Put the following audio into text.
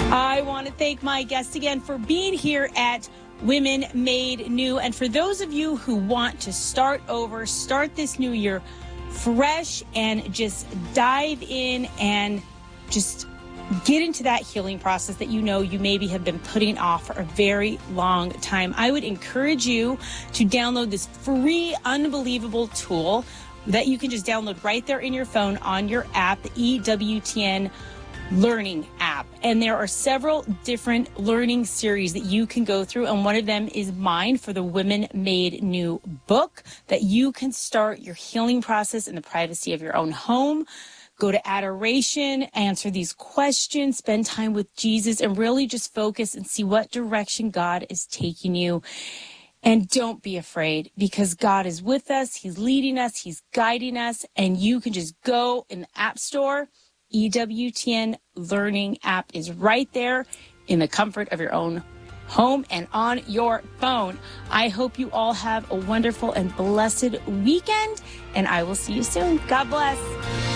I want to thank my guest again for being here at Women Made New. And for those of you who want to start over, start this new year fresh and just dive in and just get into that healing process that you know you maybe have been putting off for a very long time, I would encourage you to download this free, unbelievable tool that you can just download right there in your phone on your app, the EWTN Learning app. And there are several different learning series that you can go through. And one of them is mine for the Women Made New book that you can start your healing process in the privacy of your own home. Go to adoration, answer these questions, spend time with Jesus, and really just focus and see what direction God is taking you. And don't be afraid, because God is with us. He's leading us. He's guiding us. And you can just go in the App Store. EWTN Learning app is right there in the comfort of your own home and on your phone. I hope you all have a wonderful and blessed weekend, and I will see you soon. God bless.